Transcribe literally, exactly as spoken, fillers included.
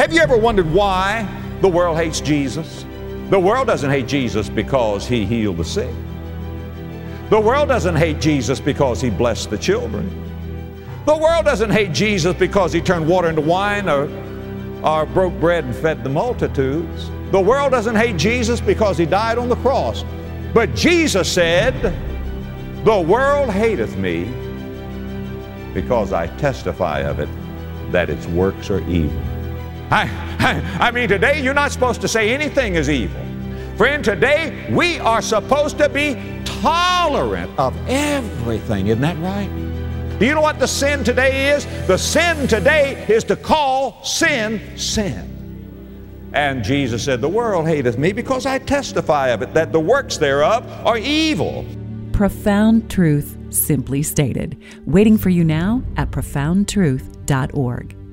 Have you ever wondered why the world hates Jesus? The world doesn't hate Jesus because He healed the sick. The world doesn't hate Jesus because He blessed the children. The world doesn't hate Jesus because He turned water into wine or, or broke bread and fed the multitudes. The world doesn't hate Jesus because He died on the cross. But Jesus said, the world hateth me because I testify of it that its works are evil. I, I, I mean, today you're not supposed to say anything is evil. Friend, today we are supposed to be tolerant of everything. Isn't that right? Do you know what the sin today is? The sin today is to call sin, sin. And Jesus said, the world hateth me because I testify of it, that the works thereof are evil. Profound truth simply stated. Waiting for you now at profound truth dot org.